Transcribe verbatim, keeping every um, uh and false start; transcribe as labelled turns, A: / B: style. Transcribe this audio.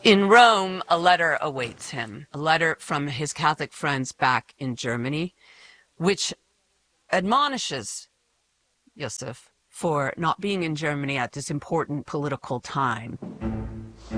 A: In Rome, a letter awaits him, a letter from his Catholic friends back in Germany, which admonishes Yosef for not being in Germany at this important political time.